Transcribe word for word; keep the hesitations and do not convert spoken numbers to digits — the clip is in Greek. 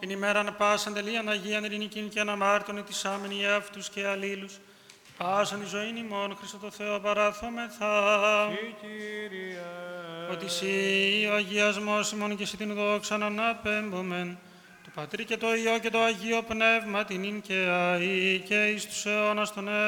Την ημέραν πάσαν τελείαν Αγίαν ειρηνικήν και αναμάρτων ετισάμενοι εαυτούς και αλλήλους. Πάσαν τη ζωήν ημών Χριστό το Θεό παράθωμεθα. Συ Κύριε. Ότι Συ ο αγιασμός ημών και Συ την δόξαν αναπέμπομεν. Το Πατρί και το Υιό και το Αγίο Πνεύμα την ίν και αεί και εις τους αιώνας των αιώνων.